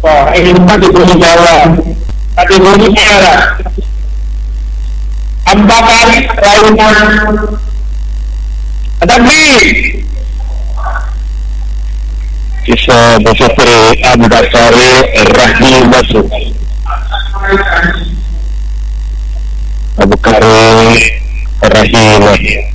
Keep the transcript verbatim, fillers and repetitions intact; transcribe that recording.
Oh, ini kategori bawah. Kategori merah. Empat kali raunan. Ada B. Kisah Musafir Abdakari Rahim Masuk Abu Kari Rahim